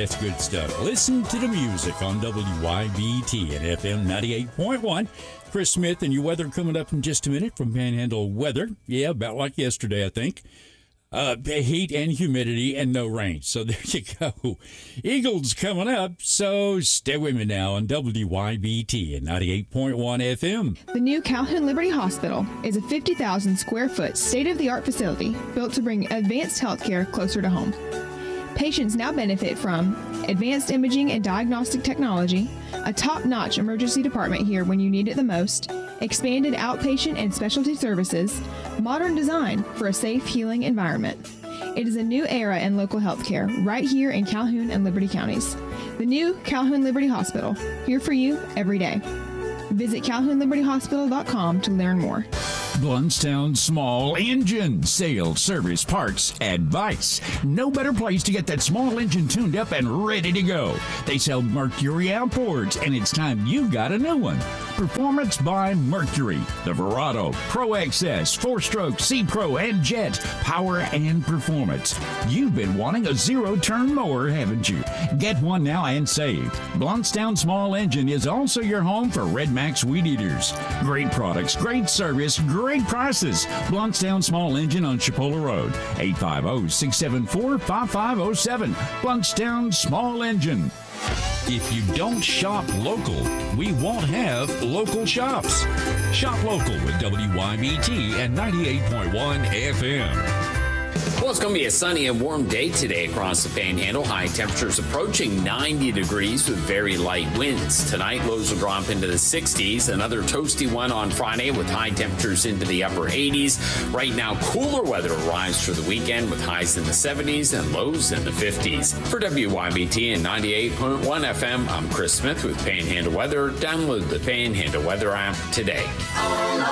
that's good stuff. Listen to the music on WYBT and FM 98.1. Chris Smith and your weather coming up in just a minute from Panhandle Weather. Yeah, about like yesterday, I think. Heat and humidity and no rain. So there you go. Eagles coming up, so stay with me now on WYBT and 98.1 FM. The new Calhoun Liberty Hospital is a 50,000 square foot state-of-the-art facility built to bring advanced healthcare closer to home. Patients now benefit from advanced imaging and diagnostic technology, a top-notch emergency department here when you need it the most, expanded outpatient and specialty services, modern design for a safe, healing environment. It is a new era in local healthcare right here in Calhoun and Liberty counties. The new Calhoun Liberty Hospital, here for you every day. Visit CalhounLibertyHospital.com to learn more. Bluntstown Small Engine Sales, Service, Parts, Advice. No better place to get that small engine tuned up and ready to go. They sell Mercury outboards, and it's time you got a new one. Performance by Mercury. The Verado, Pro XS, 4-stroke, C-Pro, and Jet. Power and performance. You've been wanting a zero-turn mower, haven't you? Get one now and save. Bluntstown Small Engine is also your home for Red Max Weed Eaters. Great products, great service, great prices. Bluntstown Small Engine on Chipola Road. 850-674-5507. Bluntstown Small Engine. If you don't shop local, we won't have local shops. Shop local with WYBT and 98.1 FM. Well, it's going to be a sunny and warm day today across the Panhandle. High temperatures approaching 90 degrees with very light winds. Tonight, lows will drop into the 60s. Another toasty one on Friday with high temperatures into the upper 80s. Right now, cooler weather arrives for the weekend with highs in the 70s and lows in the 50s. For WYBT and 98.1 FM, I'm Chris Smith with Panhandle Weather. Download the Panhandle Weather app today.